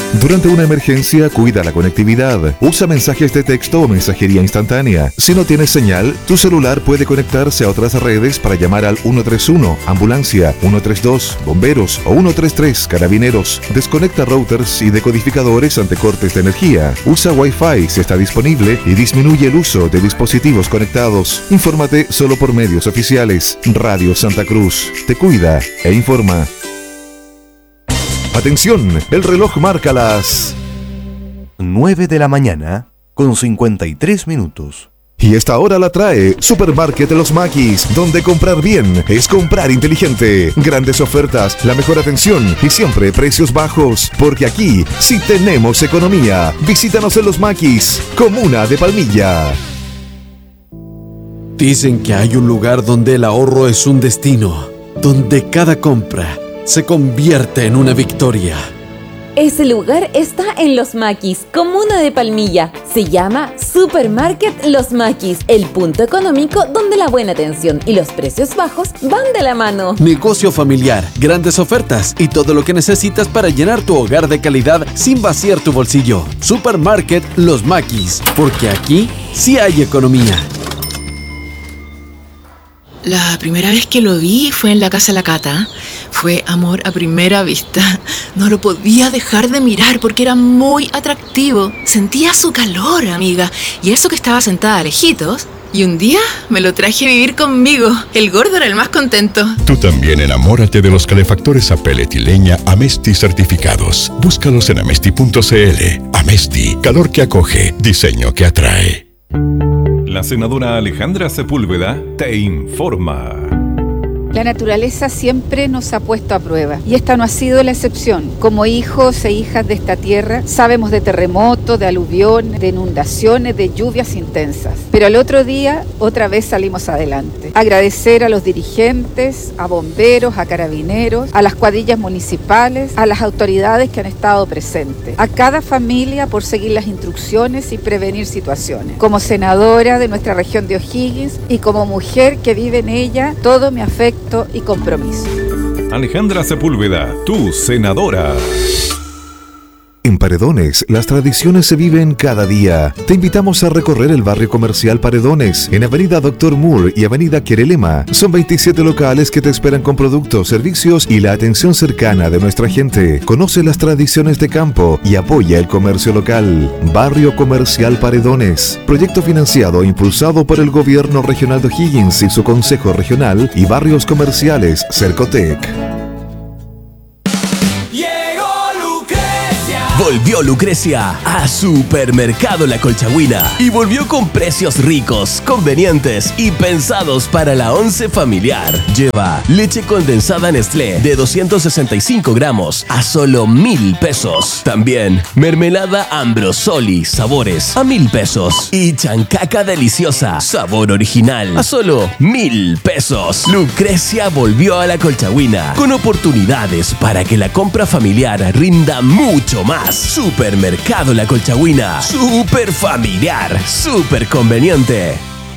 Durante una emergencia, cuida la conectividad. Usa mensajes de texto o mensajería instantánea. Si no tienes señal, tu celular puede conectarse a otras redes para llamar al 131, ambulancia, 132, bomberos o 133, carabineros. Desconecta routers y decodificadores ante cortes de energía. Usa Wi-Fi si está disponible y disminuye el uso de dispositivos conectados. Infórmate solo por medios oficiales. Radio Santa Cruz. Te cuida e informa. Atención, el reloj marca las 9 de la mañana con 53 minutos. Y esta hora la trae Supermarket Los Maquis, donde comprar bien es comprar inteligente. Grandes ofertas, la mejor atención y siempre precios bajos. Porque aquí sí tenemos economía. Visítanos en Los Maquis, comuna de Palmilla. Dicen que hay un lugar donde el ahorro es un destino, donde cada compra se convierte en una victoria. Ese lugar está en Los Maquis, comuna de Palmilla. Se llama Supermarket Los Maquis, el punto económico donde la buena atención y los precios bajos van de la mano. Negocio familiar, grandes ofertas y todo lo que necesitas para llenar tu hogar de calidad sin vaciar tu bolsillo. Supermarket Los Maquis, porque aquí sí hay economía. La primera vez que lo vi fue en la casa de la Cata. Fue amor a primera vista. No lo podía dejar de mirar porque era muy atractivo. Sentía su calor, amiga. Y eso que estaba sentada lejitos. Y un día me lo traje a vivir conmigo. El gordo era el más contento. Tú también enamórate de los calefactores a pellet y leña Amesti certificados. Búscalos en amesti.cl. Amesti, calor que acoge, diseño que atrae. La senadora Alejandra Sepúlveda te informa. La naturaleza siempre nos ha puesto a prueba y esta no ha sido la excepción. Como hijos e hijas de esta tierra, sabemos de terremotos, de aluviones, de inundaciones, de lluvias intensas. Pero al otro día, otra vez salimos adelante. Agradecer a los dirigentes, a bomberos, a carabineros, a las cuadrillas municipales, a las autoridades que han estado presentes, a cada familia por seguir las instrucciones y prevenir situaciones. Como senadora de nuestra región de O'Higgins y como mujer que vive en ella, todo mi afecto y compromiso. Alejandra Sepúlveda, tu senadora. En Paredones, las tradiciones se viven cada día. Te invitamos a recorrer el barrio comercial Paredones, en Avenida Dr. Moore y Avenida Querelema. Son 27 locales que te esperan con productos, servicios y la atención cercana de nuestra gente. Conoce las tradiciones de campo y apoya el comercio local. Barrio Comercial Paredones. Proyecto financiado e impulsado por el Gobierno Regional de O'Higgins y su Consejo Regional y Barrios Comerciales Cercotec. Volvió Lucrecia a Supermercado La Colchagüina y volvió con precios ricos, convenientes y pensados para la once familiar. Lleva leche condensada Nestlé de 265 gramos a solo 1,000 pesos. También mermelada Ambrosoli sabores a 1,000 pesos y chancaca deliciosa sabor original a solo 1,000 pesos. Lucrecia volvió a La Colchagüina con oportunidades para que la compra familiar rinda mucho más. Supermercado La Colchagüina. Super familiar, super conveniente.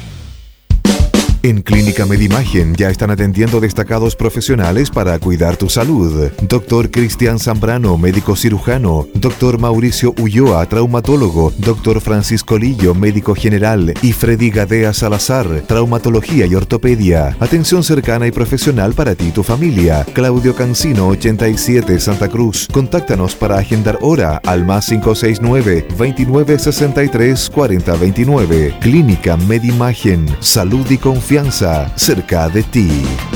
En Clínica Medimagen ya están atendiendo destacados profesionales para cuidar tu salud. Dr. Cristian Zambrano, médico cirujano. Dr. Mauricio Ulloa, traumatólogo. Dr. Francisco Lillo, médico general. Y Freddy Gadea Salazar, traumatología y ortopedia. Atención cercana y profesional para ti y tu familia. Claudio Cancino, 87, Santa Cruz. Contáctanos para agendar hora al +569 2963 4029. Clínica Medimagen. Salud y confianza cerca de ti.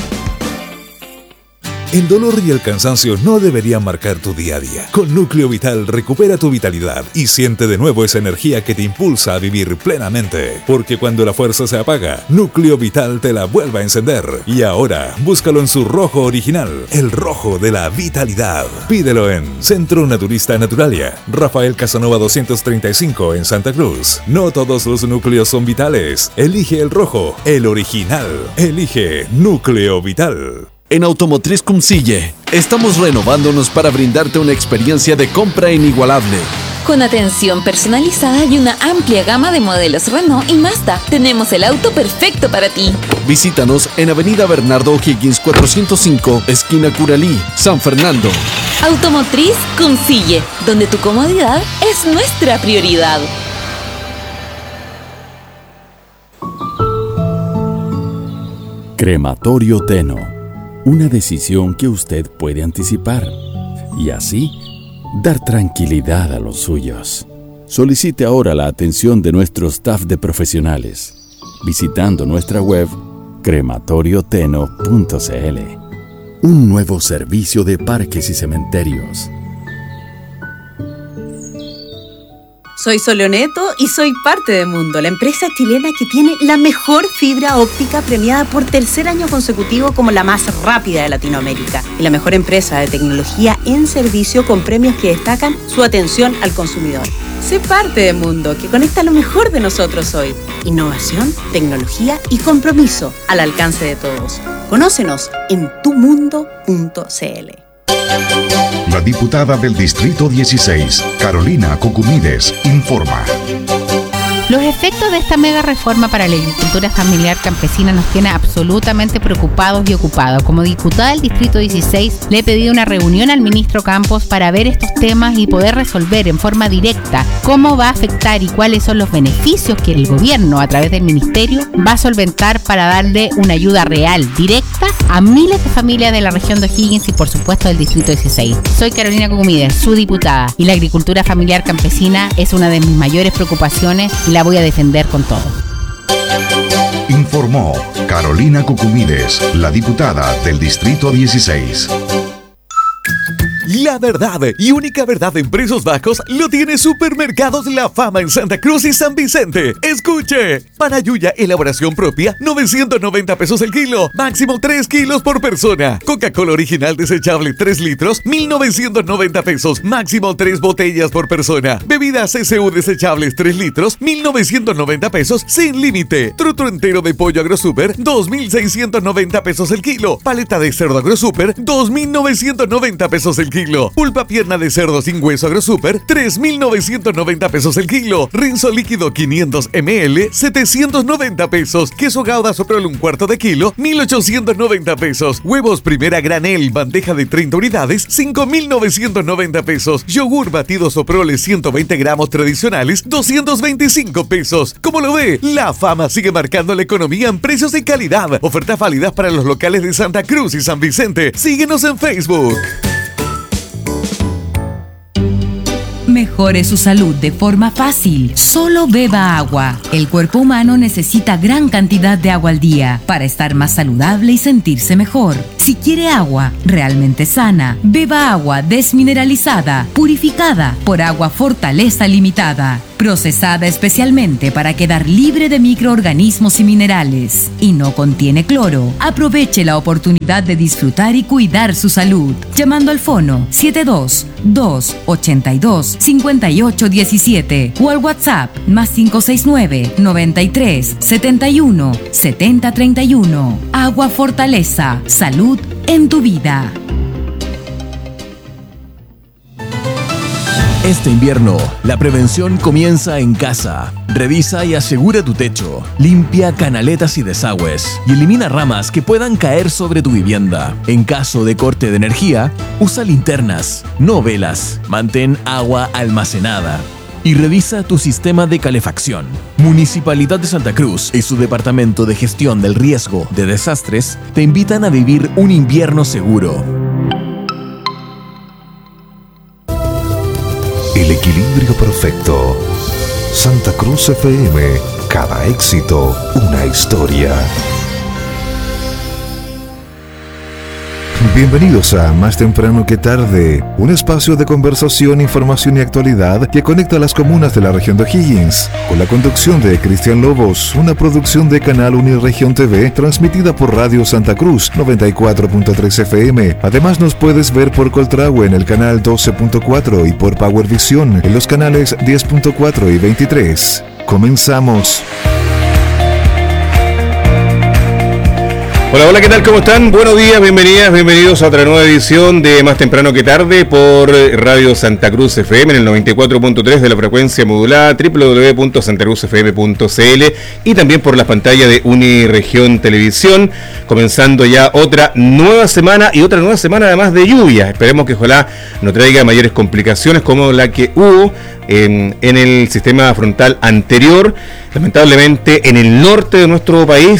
El dolor y el cansancio no deberían marcar tu día a día. Con Núcleo Vital recupera tu vitalidad y siente de nuevo esa energía que te impulsa a vivir plenamente. Porque cuando la fuerza se apaga, Núcleo Vital te la vuelve a encender. Y ahora, búscalo en su rojo original, el rojo de la vitalidad. Pídelo en Centro Naturista Naturalia, Rafael Casanova 235 en Santa Cruz. No todos los núcleos son vitales. Elige el rojo, el original. Elige Núcleo Vital. En Automotriz Cumcille, estamos renovándonos para brindarte una experiencia de compra inigualable. Con atención personalizada y una amplia gama de modelos Renault y Mazda, tenemos el auto perfecto para ti. Visítanos en Avenida Bernardo O'Higgins 405, esquina Curalí, San Fernando. Automotriz Consigue, donde tu comodidad es nuestra prioridad. Crematorio Teno, una decisión que usted puede anticipar y así dar tranquilidad a los suyos. Solicite ahora la atención de nuestro staff de profesionales visitando nuestra web crematorioteno.cl. Un nuevo servicio de parques y cementerios. Soy Soleoneto y soy parte de Mundo, la empresa chilena que tiene la mejor fibra óptica premiada por tercer año consecutivo como la más rápida de Latinoamérica y la mejor empresa de tecnología en servicio con premios que destacan su atención al consumidor. Sé parte de Mundo, que conecta lo mejor de nosotros hoy. Innovación, tecnología y compromiso al alcance de todos. Conócenos en tumundo.cl. La diputada del Distrito 16, Carolina Cucumides, informa. Los efectos de esta mega reforma para la agricultura familiar campesina nos tiene absolutamente preocupados y ocupados. Como diputada del Distrito 16, le he pedido una reunión al ministro Campos para ver estos temas y poder resolver en forma directa cómo va a afectar y cuáles son los beneficios que el gobierno, a través del ministerio, va a solventar para darle una ayuda real, directa, a miles de familias de la región de O'Higgins y, por supuesto, del Distrito 16. Soy Carolina Cucumides, su diputada, y la agricultura familiar campesina es una de mis mayores preocupaciones y la voy a defender con todo. Informó Carolina Cucumides, la diputada del Distrito 16. La verdad y única verdad en precios bajos lo tiene Supermercados La Fama en Santa Cruz y San Vicente. Escuche, para Yuya, elaboración propia, 990 pesos el kilo, máximo 3 kilos por persona. Coca-Cola original desechable 3 litros, 1,990 pesos, máximo 3 botellas por persona. Bebidas CCU desechables 3 litros, 1,990 pesos, sin límite. Truto entero de pollo AgroSuper, 2,690 pesos el kilo. Paleta de cerdo AgroSuper, 2,990 pesos el kilo. Pulpa pierna de cerdo sin hueso AgroSuper, 3,990 pesos el kilo. Rinzo líquido 500 ml, 790 pesos. Queso Gouda Soprole un cuarto de kilo, 1,890 pesos. Huevos primera granel, bandeja de 30 unidades, 5,990 pesos. Yogur batido Soprole 120 gramos tradicionales, 225 pesos. Como lo ve, La Fama sigue marcando la economía en precios de calidad. Ofertas válidas para los locales de Santa Cruz y San Vicente. Síguenos en Facebook. Mejore su salud de forma fácil. Solo beba agua. El cuerpo humano necesita gran cantidad de agua al día para estar más saludable y sentirse mejor. Si quiere agua realmente sana, beba agua desmineralizada, purificada por Agua Fortaleza Limitada, procesada especialmente para quedar libre de microorganismos y minerales, y no contiene cloro. Aproveche la oportunidad de disfrutar y cuidar su salud, llamando al fono 72-282-5817 o al WhatsApp +569 93 71 70 31. Agua Fortaleza, salud en tu vida. Este invierno, la prevención comienza en casa. Revisa y asegura tu techo. Limpia canaletas y desagües y elimina ramas que puedan caer sobre tu vivienda. En caso de corte de energía, usa linternas, no velas. Mantén agua almacenada. Y revisa tu sistema de calefacción. Municipalidad de Santa Cruz y su Departamento de Gestión del Riesgo de Desastres te invitan a vivir un invierno seguro. El equilibrio perfecto. Santa Cruz FM. Cada éxito, una historia. Bienvenidos a Más Temprano que Tarde, un espacio de conversación, información y actualidad que conecta a las comunas de la región de O'Higgins, con la conducción de Cristian Lobos, una producción de Canal Uniregión TV, transmitida por Radio Santa Cruz 94.3 FM. Además nos puedes ver por Coltrahue en el canal 12.4 y por Power Vision en los canales 10.4 y 23. Comenzamos. Hola, hola, ¿qué tal? ¿Cómo están? Buenos días, bienvenidas, bienvenidos a otra nueva edición de Más Temprano que Tarde por Radio Santa Cruz FM en el 94.3 de la frecuencia modulada, www.santacruzfm.cl y también por las pantallas de Uniregión Televisión, comenzando ya otra nueva semana y otra nueva semana además de lluvia. Esperemos que ojalá no traiga mayores complicaciones como la que hubo en el sistema frontal anterior. Lamentablemente en el norte de nuestro país,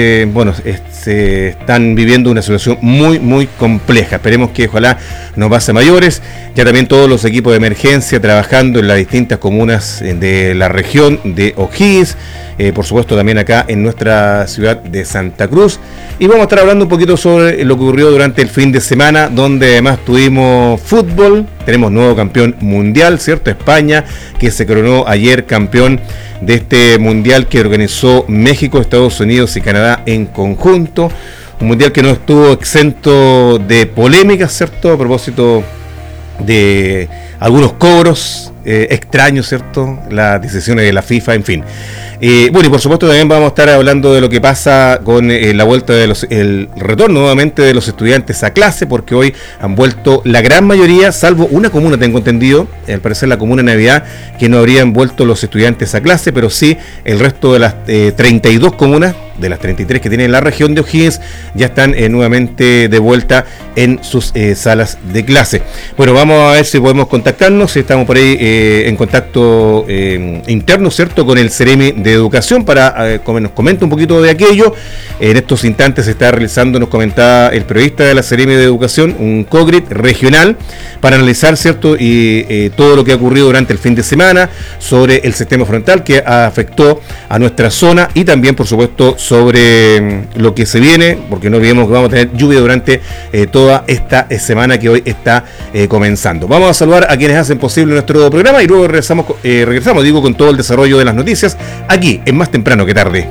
se están viviendo una situación muy compleja. Esperemos que ojalá no pase mayores. Ya también todos los equipos de emergencia trabajando en las distintas comunas de la región de O'Higgins, por supuesto también acá en nuestra ciudad de Santa Cruz. Y vamos a estar hablando un poquito sobre lo que ocurrió durante el fin de semana, donde además tuvimos fútbol. Tenemos nuevo campeón mundial, ¿cierto? España, que se coronó ayer campeón de este mundial que organizó México, Estados Unidos y Canadá en conjunto. Un mundial que no estuvo exento de polémicas, ¿cierto? A propósito de algunos cobros extraños, ¿cierto? Las decisiones de la FIFA, en fin. Y por supuesto también vamos a estar hablando de lo que pasa con la vuelta de el retorno nuevamente de los estudiantes a clase, porque hoy han vuelto la gran mayoría, salvo una comuna, tengo entendido, al parecer la comuna de Navidad, que no habrían vuelto los estudiantes a clase, pero sí el resto de las 32 comunas, de las 33 que tienen la región de O'Higgins, ya están nuevamente de vuelta en sus salas de clase. Bueno, vamos a ver si podemos contactarnos, si estamos por ahí en contacto interno, ¿cierto?, con el Ceremi de Educación para que nos comente un poquito de aquello. En estos instantes se está realizando, nos comentaba el periodista de la Ceremi de Educación, un COGRIT regional para analizar, ¿cierto?, y todo lo que ha ocurrido durante el fin de semana sobre el sistema frontal que afectó a nuestra zona y también, por supuesto, sobre lo que se viene, porque no olvidemos que vamos a tener lluvia durante toda esta semana que hoy está comenzando. Vamos a saludar a quienes hacen posible nuestro programa y luego regresamos con todo el desarrollo de las noticias aquí en Más Temprano que Tarde.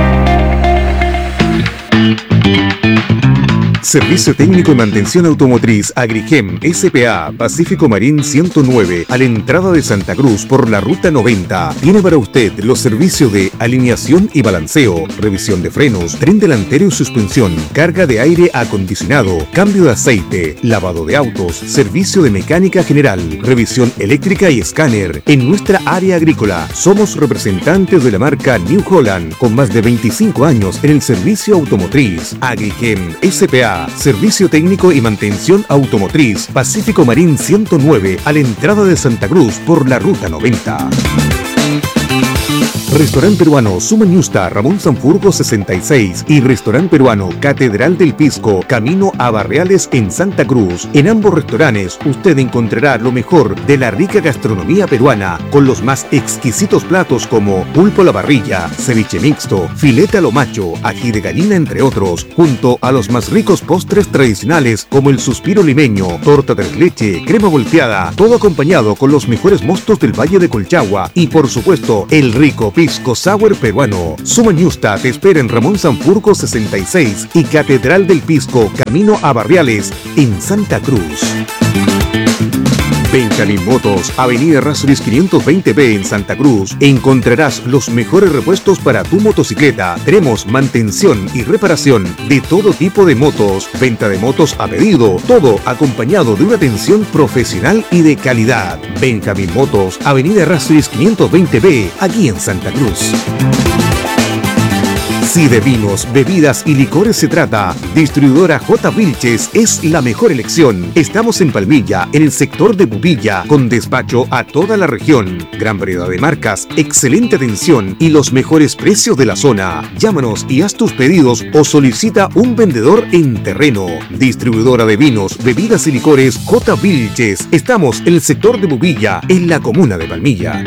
Servicio Técnico y Mantención Automotriz Agrigem S.p.A. Pacífico Marín 109, a la entrada de Santa Cruz por la Ruta 90. Tiene para usted los servicios de alineación y balanceo, revisión de frenos, tren delantero y suspensión, carga de aire acondicionado, cambio de aceite, lavado de autos, servicio de mecánica general, revisión eléctrica y escáner. En nuestra área agrícola somos representantes de la marca New Holland, con más de 25 años en el servicio automotriz. Agrigem S.p.A. Servicio Técnico y Mantención Automotriz Pacífico Marín 109, a la entrada de Santa Cruz por la Ruta 90. Restaurante Peruano Sumañusta, Ramón Sanfurgo 66 y Restaurante Peruano Catedral del Pisco, camino a Barriales en Santa Cruz. En ambos restaurantes usted encontrará lo mejor de la rica gastronomía peruana, con los más exquisitos platos como pulpo a la parrilla, ceviche mixto, filete a lo macho, ají de gallina, entre otros, junto a los más ricos postres tradicionales como el suspiro limeño, torta de leche, crema volteada, todo acompañado con los mejores mostos del Valle de Colchagua y, por supuesto, el rico pisco sour peruano. Sumañusta te espera en Ramón Sanfurgo 66 y Catedral del Pisco, camino a Barriales en Santa Cruz. Benjamín Motos, Avenida Errázuriz 520B en Santa Cruz. Encontrarás los mejores repuestos para tu motocicleta. Tenemos mantención y reparación de todo tipo de motos, venta de motos a pedido, todo acompañado de una atención profesional y de calidad. Benjamín Motos, Avenida Errázuriz 520B, aquí en Santa Cruz. Si de vinos, bebidas y licores se trata, Distribuidora J. Vilches es la mejor elección. Estamos en Palmilla, en el sector de Pupilla, con despacho a toda la región. Gran variedad de marcas, excelente atención y los mejores precios de la zona. Llámanos y haz tus pedidos o solicita un vendedor en terreno. Distribuidora de vinos, bebidas y licores J. Vilches. Estamos en el sector de Pupilla, en la comuna de Palmilla.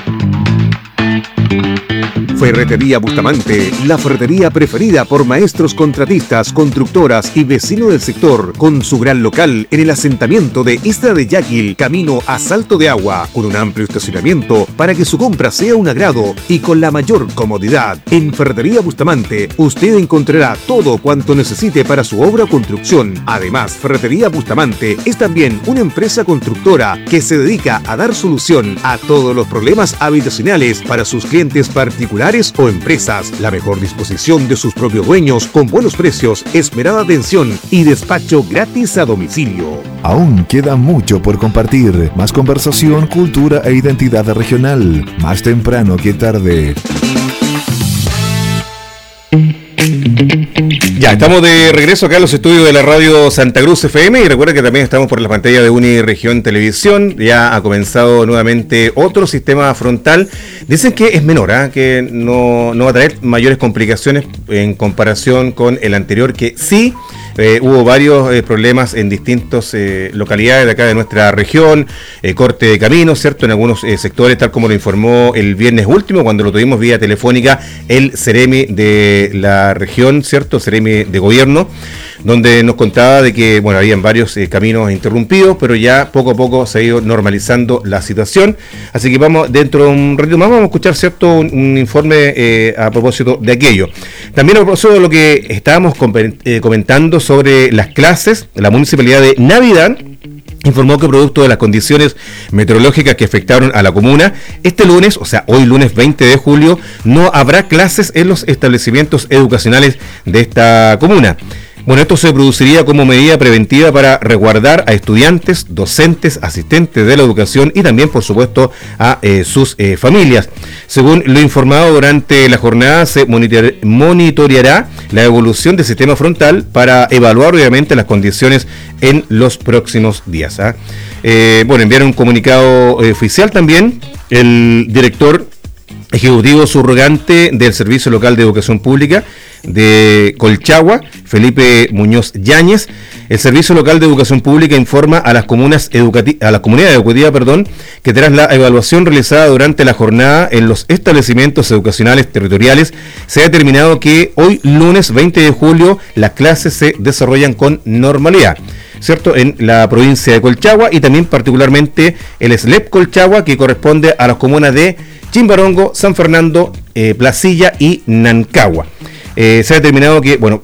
Ferretería Bustamante, la ferretería preferida por maestros contratistas, constructoras y vecinos del sector, con su gran local en el asentamiento de Isla de Yaquil, camino a Salto de Agua, con un amplio estacionamiento para que su compra sea un agrado y con la mayor comodidad. En Ferretería Bustamante, usted encontrará todo cuanto necesite para su obra o construcción. Además, Ferretería Bustamante es también una empresa constructora que se dedica a dar solución a todos los problemas habitacionales para sus clientes particulares particulares o empresas, la mejor disposición de sus propios dueños con buenos precios, esmerada atención y despacho gratis a domicilio. Aún queda mucho por compartir. Más conversación, cultura e identidad regional. Más temprano que tarde. Ya, estamos de regreso acá a los estudios de la radio Santa Cruz FM y recuerda que también estamos por la pantalla de Uniregión Televisión. Ya ha comenzado nuevamente otro sistema frontal. Dicen que es menor, que no va a traer mayores complicaciones en comparación con el anterior, que sí hubo varios problemas en distintas localidades de acá de nuestra región, corte de caminos, ¿cierto? En algunos sectores, tal como lo informó el viernes último, cuando lo tuvimos vía telefónica, el Ceremi de la región, ¿cierto? Ceremi de gobierno, donde nos contaba de que, bueno, habían varios caminos interrumpidos, pero ya poco a poco se ha ido normalizando la situación. Así que vamos, dentro de un ratito más, vamos a escuchar, ¿cierto? Un informe a propósito de aquello. También a propósito de lo que estábamos comentando sobre las clases, la Municipalidad de Navidad informó que producto de las condiciones meteorológicas que afectaron a la comuna, este lunes, o sea, hoy lunes 20 de julio, no habrá clases en los establecimientos educacionales de esta comuna. Bueno, esto se produciría como medida preventiva para resguardar a estudiantes, docentes, asistentes de la educación y también, por supuesto, a sus familias. Según lo informado durante la jornada, se monitoreará la evolución del sistema frontal para evaluar, obviamente, las condiciones en los próximos días. Bueno, enviaron un comunicado oficial también el director ejecutivo subrogante del Servicio Local de Educación Pública de Colchagua, Felipe Muñoz Yáñez. El Servicio Local de Educación Pública informa a las comunidades educativas, que tras la evaluación realizada durante la jornada en los establecimientos educacionales territoriales, se ha determinado que hoy lunes 20 de julio las clases se desarrollan con normalidad, ¿cierto? En la provincia de Colchagua y también particularmente el SLEP Colchagua, que corresponde a las comunas de Chimbarongo, San Fernando, Placilla y Nancagua. Se ha determinado que, bueno,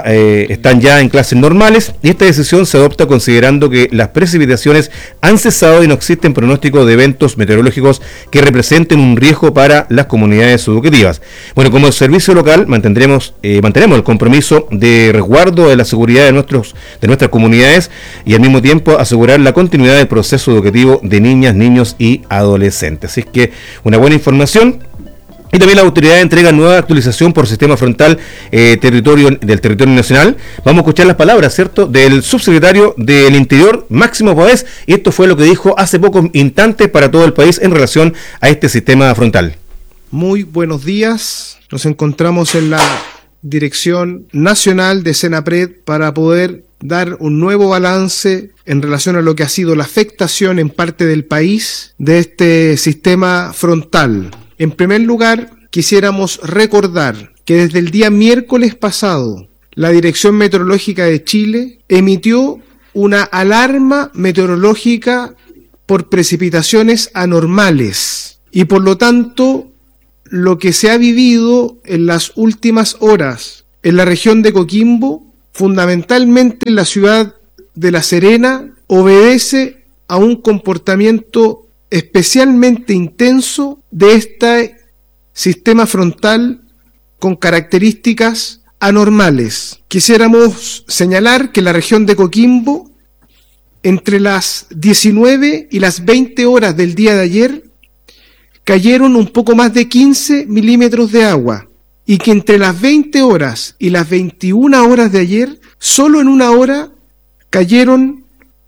están ya en clases normales y esta decisión se adopta considerando que las precipitaciones han cesado y no existen pronósticos de eventos meteorológicos que representen un riesgo para las comunidades educativas. Bueno, como servicio local mantenemos el compromiso de resguardo de la seguridad de nuestras comunidades y al mismo tiempo asegurar la continuidad del proceso educativo de niñas, niños y adolescentes. Así es que una buena información. Y también la autoridad entrega nueva actualización por sistema frontal del territorio nacional. Vamos a escuchar las palabras, ¿cierto?, del subsecretario del Interior, Máximo Páez, y esto fue lo que dijo hace pocos instantes para todo el país en relación a este sistema frontal. Muy buenos días. Nos encontramos en la Dirección Nacional de Senapred para poder dar un nuevo balance en relación a lo que ha sido la afectación en parte del país de este sistema frontal. En primer lugar, quisiéramos recordar que desde el día miércoles pasado, la Dirección Meteorológica de Chile emitió una alarma meteorológica por precipitaciones anormales y por lo tanto, lo que se ha vivido en las últimas horas en la región de Coquimbo, fundamentalmente en la ciudad de La Serena, obedece a un comportamiento especialmente intenso de este sistema frontal con características anormales. Quisiéramos señalar que la región de Coquimbo, entre las 19 y las 20 horas del día de ayer, cayeron un poco más de 15 milímetros de agua, y que entre las 20 horas y las 21 horas de ayer, solo en una hora cayeron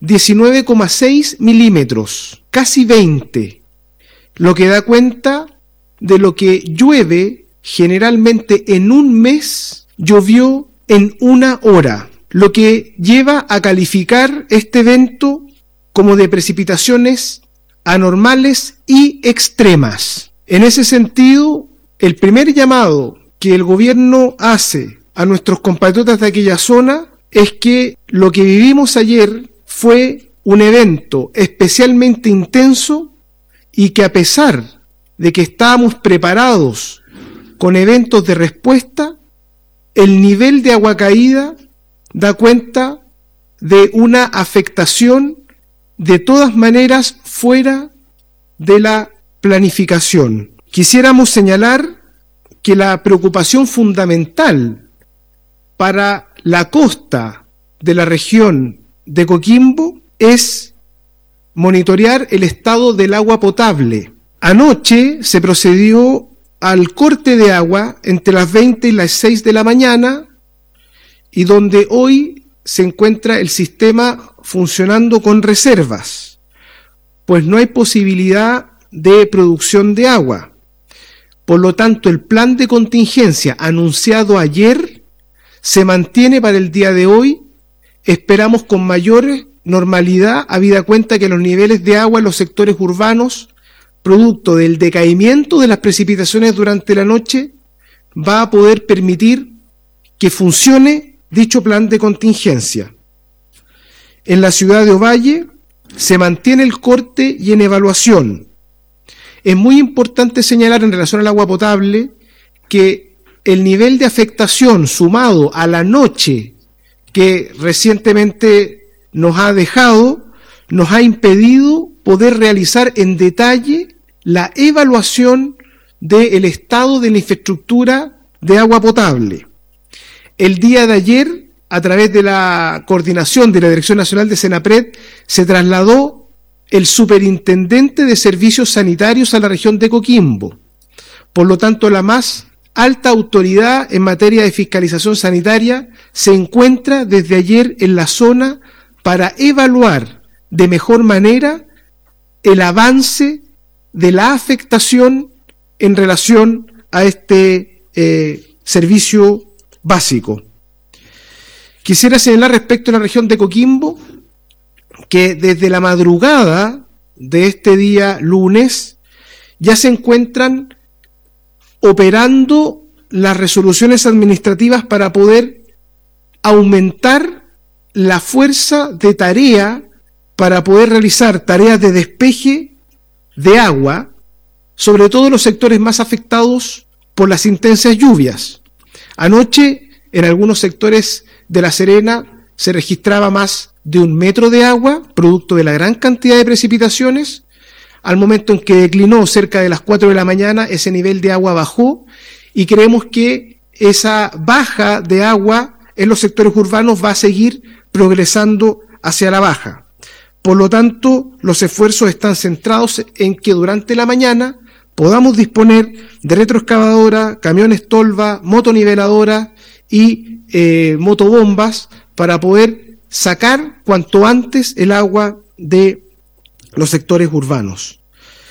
19,6 milímetros, casi 20, lo que da cuenta de lo que llueve generalmente en un mes, llovió en una hora, lo que lleva a calificar este evento como de precipitaciones anormales y extremas. En ese sentido, el primer llamado que el gobierno hace a nuestros compatriotas de aquella zona es que lo que vivimos ayer fue un evento especialmente intenso y que a pesar de que estábamos preparados con eventos de respuesta, el nivel de agua caída da cuenta de una afectación de todas maneras fuera de la planificación. Quisiéramos señalar que la preocupación fundamental para la costa de la región de Coquimbo es monitorear el estado del agua potable. Anoche se procedió al corte de agua entre las 20 y las 6 de la mañana, y donde hoy se encuentra el sistema funcionando con reservas, pues no hay posibilidad de producción de agua. Por lo tanto, el plan de contingencia anunciado ayer se mantiene para el día de hoy. Esperamos con mayor normalidad, habida cuenta que los niveles de agua en los sectores urbanos, producto del decaimiento de las precipitaciones durante la noche, va a poder permitir que funcione dicho plan de contingencia. En la ciudad de Ovalle se mantiene el corte y en evaluación. Es muy importante señalar en relación al agua potable que el nivel de afectación sumado a la noche que recientemente nos ha dejado, nos ha impedido poder realizar en detalle la evaluación del estado de la infraestructura de agua potable. El día de ayer, a través de la coordinación de la Dirección Nacional de Senapred, se trasladó el superintendente de servicios sanitarios a la región de Coquimbo. Por lo tanto, la más alta autoridad en materia de fiscalización sanitaria se encuentra desde ayer en la zona para evaluar de mejor manera el avance de la afectación en relación a este servicio básico. Quisiera señalar respecto a la región de Coquimbo que desde la madrugada de este día lunes ya se encuentran operando las resoluciones administrativas para poder aumentar la fuerza de tarea para poder realizar tareas de despeje de agua, sobre todo en los sectores más afectados por las intensas lluvias. Anoche, en algunos sectores de La Serena, se registraba más de 1 metro de agua, producto de la gran cantidad de precipitaciones. Al momento en que declinó cerca de las 4 de la mañana, ese nivel de agua bajó, y creemos que esa baja de agua en los sectores urbanos va a seguir progresando hacia la baja. Por lo tanto, los esfuerzos están centrados en que durante la mañana podamos disponer de retroexcavadora, camiones tolva, motoniveladora y motobombas para poder sacar cuanto antes el agua de los sectores urbanos.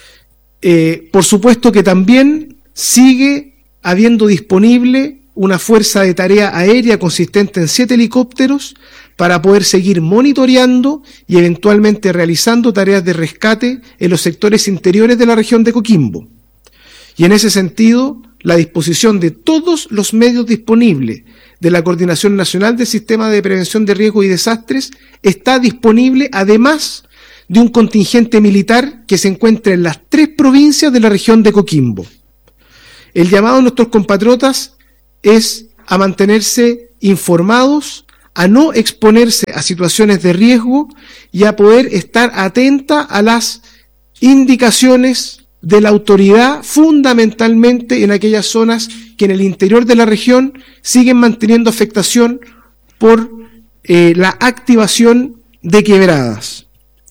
Por supuesto que también sigue habiendo disponible una fuerza de tarea aérea consistente en 7 helicópteros para poder seguir monitoreando y eventualmente realizando tareas de rescate en los sectores interiores de la región de Coquimbo. Y en ese sentido, la disposición de todos los medios disponibles de la Coordinación Nacional del Sistema de Prevención de Riesgos y Desastres está disponible, además de un contingente militar que se encuentra en las 3 provincias de la región de Coquimbo. El llamado a nuestros compatriotas es a mantenerse informados, a no exponerse a situaciones de riesgo y a poder estar atenta a las indicaciones de la autoridad, fundamentalmente en aquellas zonas que en el interior de la región siguen manteniendo afectación por la activación de quebradas.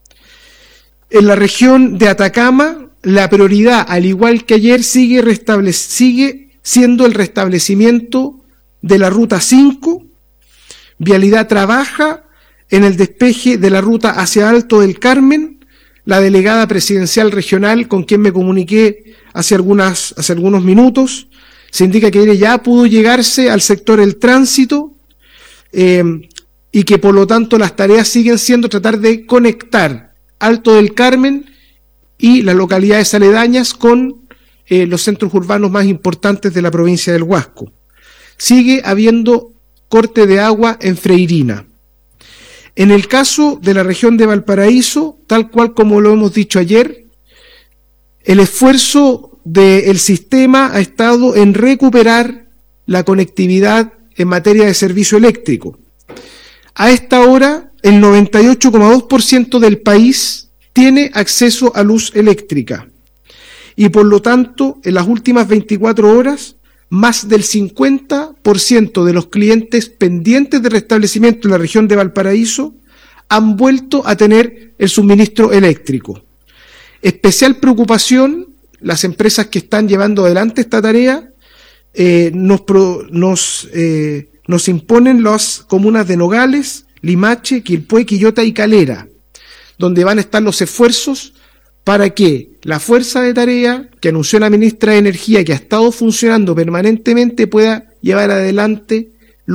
En la región de Atacama, la prioridad, al igual que ayer, sigue siendo el restablecimiento de la Ruta 5. Vialidad trabaja en el despeje de la ruta hacia Alto del Carmen. La delegada presidencial regional, con quien me comuniqué hace algunos minutos, se indica que ya pudo llegarse al sector del tránsito y que por lo tanto las tareas siguen siendo tratar de conectar Alto del Carmen y las localidades aledañas con los centros urbanos más importantes de la provincia del Huasco. Sigue habiendo corte de agua en Freirina. En el caso de la región de Valparaíso, tal cual como lo hemos dicho ayer, el esfuerzo del sistema ha estado en recuperar la conectividad en materia de servicio eléctrico. A esta hora, el 98,2% del país tiene acceso a luz eléctrica y por lo tanto, en las últimas 24 horas, más del 50% de los clientes pendientes de restablecimiento en la región de Valparaíso han vuelto a tener el suministro eléctrico. Especial preocupación, las empresas que están llevando adelante esta tarea nos imponen las comunas de Nogales, Limache, Quilpué, Quillota y Calera, donde van a estar los esfuerzos para que la fuerza de tarea que anunció la ministra de Energía, que ha estado funcionando permanentemente, pueda llevar adelante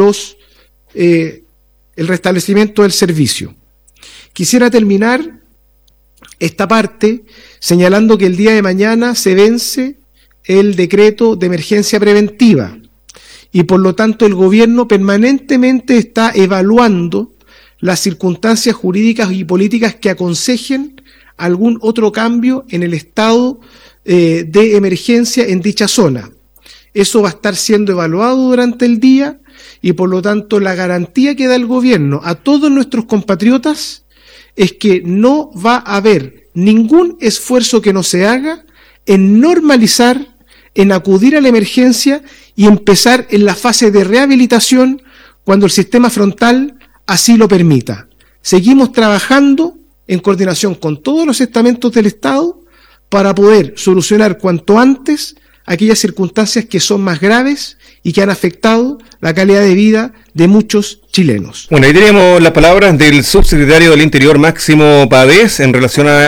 el restablecimiento del servicio. Quisiera terminar esta parte señalando que el día de mañana se vence el decreto de emergencia preventiva y por lo tanto el gobierno permanentemente está evaluando las circunstancias jurídicas y políticas que aconsejen algún otro cambio en el estado de emergencia en dicha zona. Eso va a estar siendo evaluado durante el día y por lo tanto la garantía que da el gobierno a todos nuestros compatriotas es que no va a haber ningún esfuerzo que no se haga en normalizar, en acudir a la emergencia y empezar en la fase de rehabilitación cuando el sistema frontal así lo permita. Seguimos trabajando en coordinación con todos los estamentos del Estado para poder solucionar cuanto antes aquellas circunstancias que son más graves y que han afectado la calidad de vida de muchos chilenos. Bueno, ahí tenemos las palabras del subsecretario del Interior, Máximo Pavés, en relación a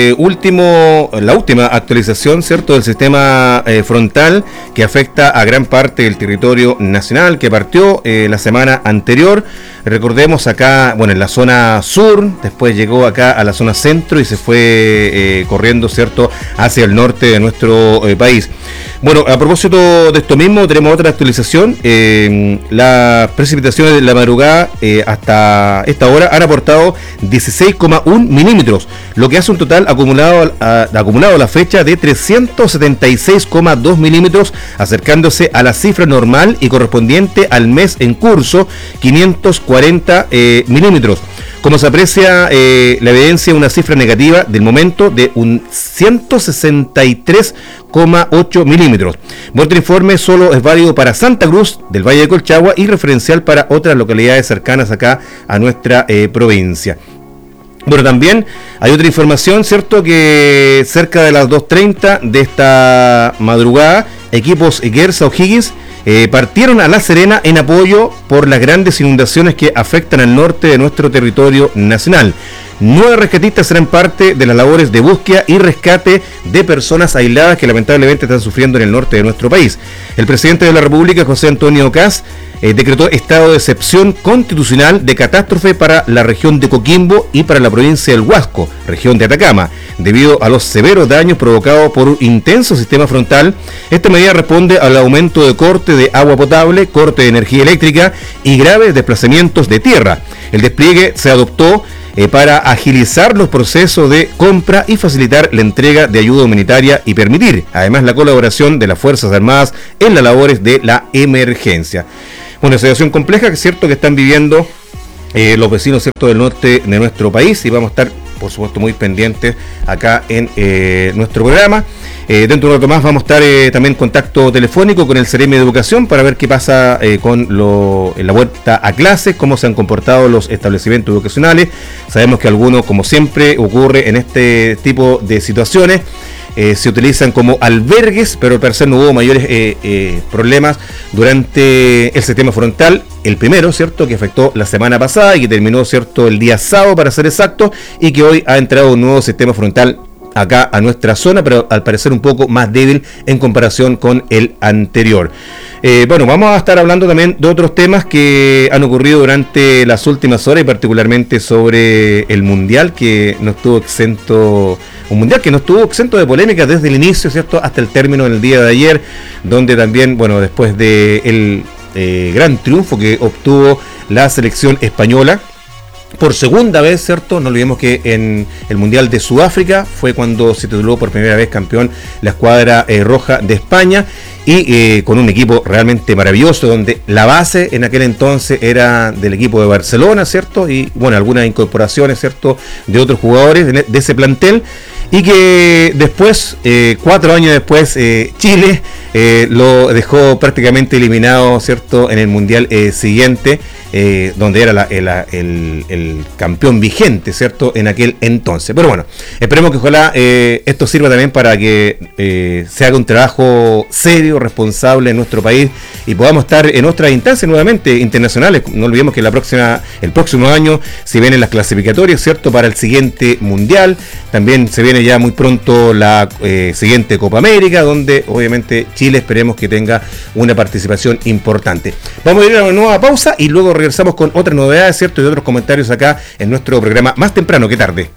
la última actualización, ¿cierto?, del sistema frontal que afecta a gran parte del territorio nacional, que partió la semana anterior. Recordemos acá, bueno, en la zona sur, después llegó acá a la zona centro y se fue corriendo, ¿cierto?, hacia el norte de nuestro país. Bueno, a propósito de esto mismo, tenemos otra actualización. Las precipitaciones de la madrugada hasta esta hora han aportado 16,1 milímetros, lo que hace un total acumulado a la fecha de 376,2 milímetros, acercándose a la cifra normal y correspondiente al mes en curso, 540 milímetros. Como se aprecia, la evidencia una cifra negativa del momento de un 163,8 milímetros. Vuestro informe solo es válido para Santa Cruz del Valle de Colchagua y referencial para otras localidades cercanas acá a nuestra provincia. Bueno, también hay otra información, ¿cierto?, que cerca de las 2:30 de esta madrugada, equipos Gersa O'Higgins partieron a La Serena en apoyo por las grandes inundaciones que afectan al norte de nuestro territorio nacional. 9 rescatistas serán parte de las labores de búsqueda y rescate de personas aisladas que lamentablemente están sufriendo en el norte de nuestro país. El presidente de la República, José Antonio Kast, decretó estado de excepción constitucional de catástrofe para la región de Coquimbo y para la provincia del Huasco, región de Atacama, debido a los severos daños provocados por un intenso sistema frontal. Esta medida responde al aumento de corte de agua potable, corte de energía eléctrica y graves desplazamientos de tierra. El despliegue se adoptó para agilizar los procesos de compra y facilitar la entrega de ayuda humanitaria y permitir, además, la colaboración de las Fuerzas Armadas en las labores de la emergencia. Una situación compleja, que es cierto que están viviendo los vecinos, ¿cierto?, del norte de nuestro país, y vamos a estar, por supuesto, muy pendientes acá en nuestro programa. Dentro de un rato más vamos a estar también en contacto telefónico con el Ceremi de Educación para ver qué pasa con la vuelta a clases, cómo se han comportado los establecimientos educacionales. Sabemos que algunos, como siempre ocurre en este tipo de situaciones, se utilizan como albergues, pero al parecer no hubo mayores problemas durante el sistema frontal, el primero, ¿cierto?, que afectó la semana pasada y que terminó, ¿cierto?, el día sábado, para ser exacto, y que hoy ha entrado un nuevo sistema frontal acá a nuestra zona, pero al parecer un poco más débil en comparación con el anterior. Bueno, vamos a estar hablando también de otros temas que han ocurrido durante las últimas horas, y particularmente sobre el Mundial, que no estuvo exento, un Mundial que no estuvo exento de polémica desde el inicio, ¿cierto?, hasta el término del día de ayer, donde también, bueno, después del gran triunfo que obtuvo la selección española, por segunda vez, ¿cierto? No olvidemos que en el Mundial de Sudáfrica fue cuando se tituló por primera vez campeón la escuadra roja de España, y con un equipo realmente maravilloso, donde la base en aquel entonces era del equipo de Barcelona, ¿cierto? Y bueno, algunas incorporaciones, ¿cierto?, de otros jugadores de ese plantel, y que después, 4 años después, Chile lo dejó prácticamente eliminado, ¿cierto?, en el Mundial siguiente, donde era el campeón vigente, ¿cierto?, en aquel entonces. Pero bueno, esperemos que ojalá esto sirva también para que se haga un trabajo serio, responsable en nuestro país y podamos estar en otras instancias nuevamente internacionales. No olvidemos que el próximo año se vienen las clasificatorias, ¿cierto?, para el siguiente Mundial. También se viene ya muy pronto la siguiente Copa América, donde obviamente Chile esperemos que tenga una participación importante. Vamos a ir a una nueva pausa y luego regresamos con otras novedades, ¿cierto?, y otros comentarios acá en nuestro programa Más Temprano que Tarde.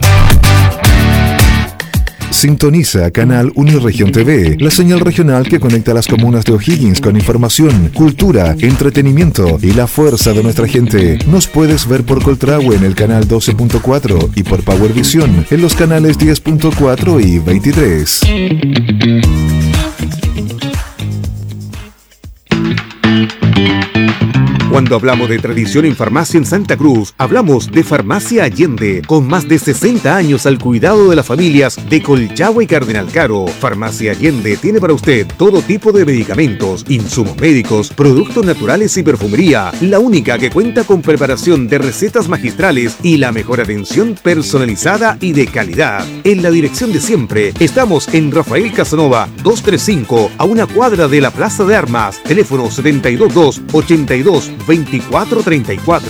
Sintoniza Canal Uniregión TV, la señal regional que conecta las comunas de O'Higgins con información, cultura, entretenimiento y la fuerza de nuestra gente. Nos puedes ver por Coltrahue en el canal 12.4 y por Power Vision en los canales 10.4 y 23. Cuando hablamos de tradición en farmacia en Santa Cruz, hablamos de Farmacia Allende, con más de 60 años al cuidado de las familias de Colchagua y Cardenal Caro. Farmacia Allende tiene para usted todo tipo de medicamentos, insumos médicos, productos naturales y perfumería, la única que cuenta con preparación de recetas magistrales y la mejor atención personalizada y de calidad. En la dirección de siempre, estamos en Rafael Casanova 235, a una cuadra de la Plaza de Armas, teléfono 722-82-2434.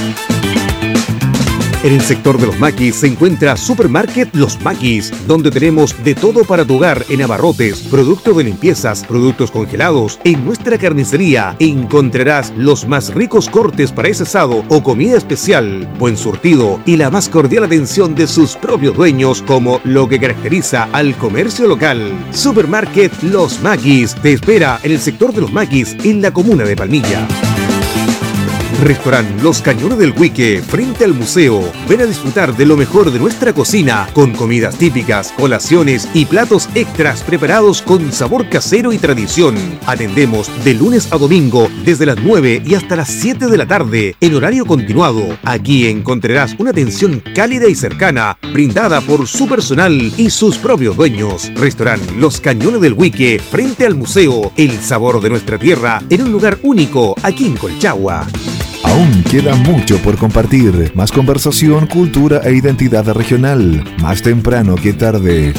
En el sector de los maquis se encuentra Supermarket Los Maquis, donde tenemos de todo para tu hogar en abarrotes, productos de limpiezas, productos congelados. En nuestra carnicería encontrarás los más ricos cortes para ese asado o comida especial, buen surtido y la más cordial atención de sus propios dueños, como lo que caracteriza al comercio local. Supermarket Los Maquis te espera en el sector de los maquis en la comuna de Palmilla. Restaurante Los Cañones del Huique, frente al museo. Ven a disfrutar de lo mejor de nuestra cocina, con comidas típicas, colaciones y platos extras preparados con sabor casero y tradición. Atendemos de lunes a domingo desde las 9 y hasta las 7 de la tarde, en horario continuado. Aquí encontrarás una atención cálida y cercana, brindada por su personal y sus propios dueños. Restaurante Los Cañones del Huique, frente al museo. El sabor de nuestra tierra en un lugar único, aquí en Colchagua. Aún queda mucho por compartir. Más conversación, cultura e identidad regional. Más temprano que tarde.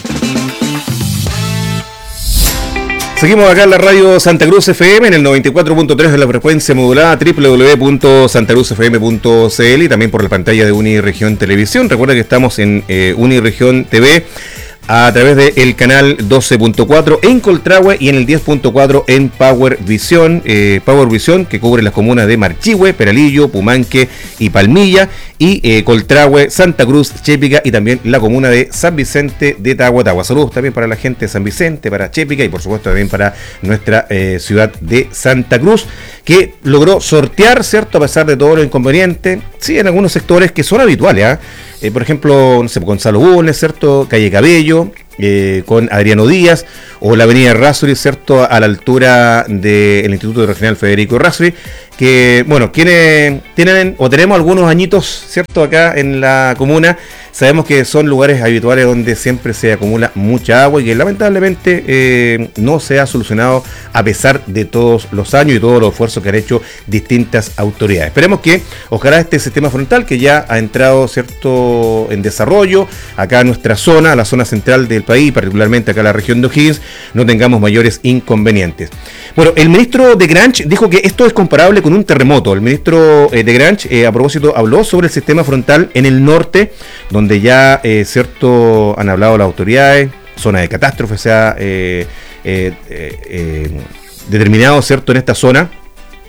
Seguimos acá en la radio Santa Cruz FM en el 94.3 de la frecuencia modulada, www.santacruzfm.cl y también por la pantalla de Uniregión Televisión. Recuerda que estamos en Uniregión TV a través del canal 12.4 en Coltrahue y en el 10.4 en Power Vision, que cubre las comunas de Marchihue, Peralillo, Pumanque y Palmilla, y Coltrahue, Santa Cruz, Chépica y también la comuna de San Vicente de Tahuatahua. Saludos también para la gente de San Vicente, para Chépica y por supuesto también para nuestra ciudad de Santa Cruz, que logró sortear, ¿cierto?, a pesar de todos los inconvenientes, sí, en algunos sectores que son habituales, por ejemplo, no sé, Gonzalo Bulnes, ¿cierto?, Calle Cabello, con Adriano Díaz, o la avenida Errázuriz, ¿cierto?, a la altura del Instituto Regional Federico Errázuriz, que, bueno, quienes tienen o tenemos algunos añitos, ¿cierto?, acá en la comuna, sabemos que son lugares habituales donde siempre se acumula mucha agua y que lamentablemente no se ha solucionado a pesar de todos los años y todos los esfuerzos que han hecho distintas autoridades. Esperemos que ojalá este sistema frontal, que ya ha entrado, ¿cierto?, en desarrollo acá en nuestra zona, la zona central del país, particularmente acá en la región de O'Higgins, no tengamos mayores inconvenientes. Bueno, el ministro de Granch dijo que esto es comparable con un terremoto. El ministro de Granch, a propósito, habló sobre el sistema frontal en el norte, donde ya, cierto, han hablado las autoridades, zona de catástrofe se ha determinado, cierto, en esta zona,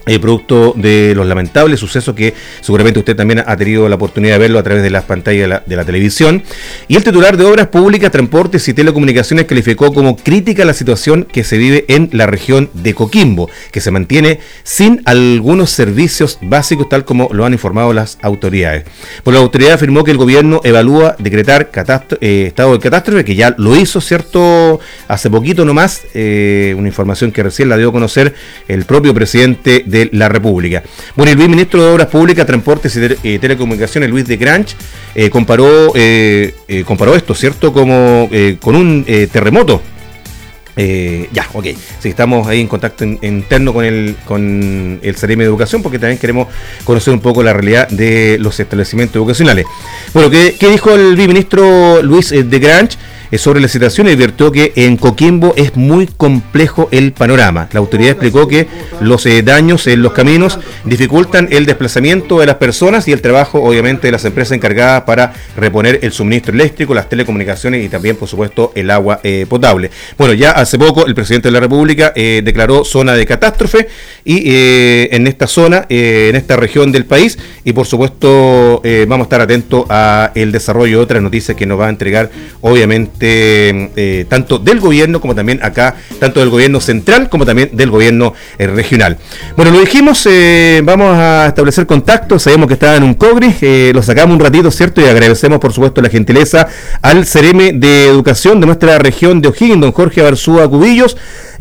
producto de los lamentables sucesos que seguramente usted también ha tenido la oportunidad de verlo a través de las pantallas de la televisión. Y el titular de Obras Públicas, Transportes y Telecomunicaciones calificó como crítica la situación que se vive en la región de Coquimbo, que se mantiene sin algunos servicios básicos, tal como lo han informado las autoridades. Por la autoridad afirmó que el gobierno evalúa decretar estado de catástrofe, que ya lo hizo, ¿cierto?, hace poquito nomás, una información que recién la dio a conocer el propio presidente de la República. Bueno, el viceministro de Obras Públicas, Transportes y Telecomunicaciones, Luis de Grange, comparó esto, ¿cierto?, como con un terremoto. Sí, estamos ahí en contacto interno con el CEREMI de Educación, porque también queremos conocer un poco la realidad de los establecimientos educacionales. Bueno, ¿qué dijo el viceministro Luis de Grange sobre la situación? Y advirtió que en Coquimbo es muy complejo el panorama. La autoridad explicó que los daños en los caminos dificultan el desplazamiento de las personas y el trabajo, obviamente, de las empresas encargadas para reponer el suministro eléctrico, las telecomunicaciones y también, por supuesto, el agua potable. Bueno, ya hace poco el presidente de la República declaró zona de catástrofe y en esta zona, en esta región del país, y por supuesto vamos a estar atentos a el desarrollo de otras noticias que nos va a entregar, obviamente, tanto del gobierno como también acá, tanto del gobierno central como también del gobierno regional. Bueno, lo dijimos, vamos a establecer contacto, sabemos que estaba en un cogre, lo sacamos un ratito, ¿cierto? Y agradecemos, por supuesto, la gentileza al CEREMI de Educación de nuestra región de O'Higgins, don Jorge Barzúa Cubillos.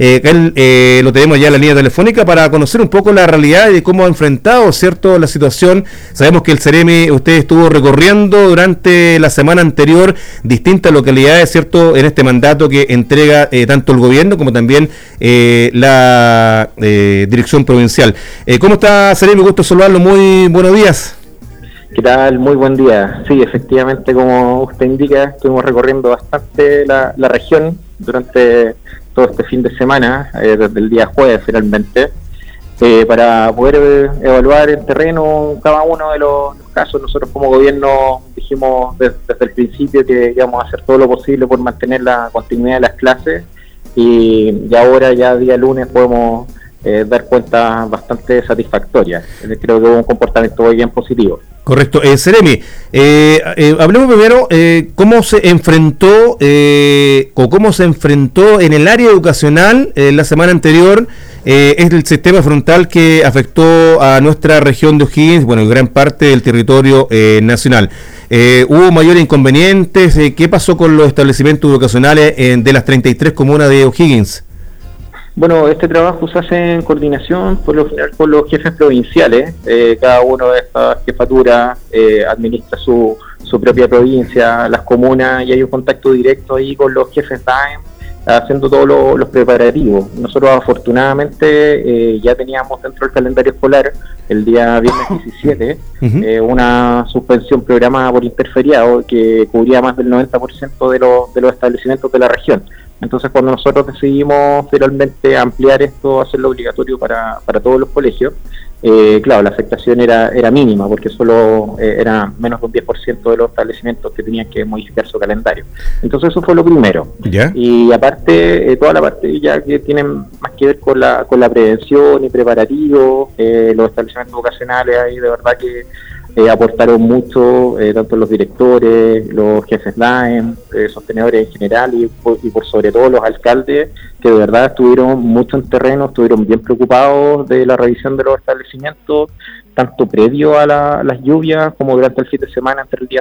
Lo tenemos ya en la línea telefónica para conocer un poco la realidad de cómo ha enfrentado, ¿cierto?, la situación. Sabemos que el CEREMI, usted estuvo recorriendo durante la semana anterior distintas localidades, ¿cierto?, en este mandato que entrega tanto el gobierno como también la dirección provincial. ¿Cómo está, CEREMI? Gusto saludarlo, muy buenos días. ¿Qué tal? Muy buen día. Sí, efectivamente, como usted indica, estuvimos recorriendo bastante la región durante todo este fin de semana, desde el día jueves finalmente, para poder evaluar en terreno cada uno de los casos. Nosotros como gobierno dijimos desde el principio que íbamos a hacer todo lo posible por mantener la continuidad de las clases, y ahora ya día lunes podemos dar cuentas bastante satisfactorias. Creo que hubo un comportamiento muy bien positivo. Correcto. CEREMI, hablemos primero cómo se enfrentó en el área educacional la semana anterior el sistema frontal que afectó a nuestra región de O'Higgins, bueno, y gran parte del territorio nacional. ¿Hubo mayores inconvenientes? ¿Qué pasó con los establecimientos educacionales de las 33 comunas de O'Higgins? Bueno, este trabajo se hace en coordinación por lo general con los jefes provinciales. Cada uno de estas jefaturas administra su propia provincia, las comunas, y hay un contacto directo ahí con los jefes DAEM, haciendo todos los preparativos. Nosotros afortunadamente ya teníamos dentro del calendario escolar el día viernes 17 una suspensión programada por interferiado que cubría más del 90% de los establecimientos de la región. Entonces, cuando nosotros decidimos finalmente ampliar esto, hacerlo obligatorio para todos los colegios, claro, la afectación era mínima, porque solo era menos de un 10% de los establecimientos que tenían que modificar su calendario. Entonces, eso fue lo primero. ¿Ya? Y aparte, toda la parte ya que tiene más que ver con la prevención y preparativo, los establecimientos vocacionales ahí de verdad que aportaron mucho, tanto los directores, los jefes DAEM, sostenedores en general y por sobre todo los alcaldes, que de verdad estuvieron mucho en terreno, estuvieron bien preocupados de la revisión de los establecimientos, tanto previo a las lluvias como durante el fin de semana entre el día